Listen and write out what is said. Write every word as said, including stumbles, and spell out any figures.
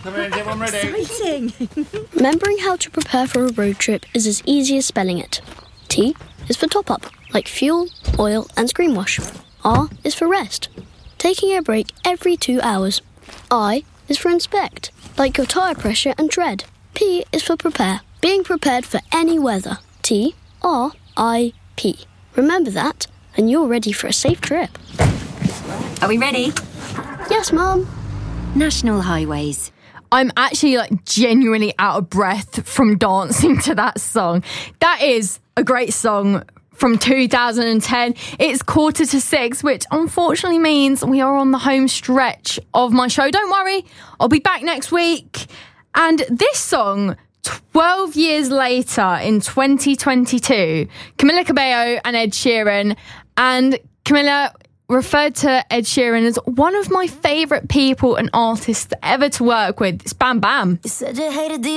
Come in, everyone ready? Exciting. Remembering how to prepare for a road trip is as easy as spelling it. T is for top-up, like fuel, oil and screen wash. R is for rest, taking a break every two hours. I is for inspect, like your tyre pressure and tread. P is for prepare, being prepared for any weather. T, R, I, P. Remember that, and you're ready for a safe trip. Are we ready? Yes, Mum. National highways. I'm actually like genuinely out of breath from dancing to that song. That is a great song from two thousand ten. It's quarter to six, which unfortunately means we are on the home stretch of my show. Don't worry, I'll be back next week. And this song, twelve years later in twenty twenty-two, Camila Cabello and Ed Sheeran, and Camila referred to Ed Sheeran as one of my favourite people and artists ever to work with. It's Bam Bam. You said you hated the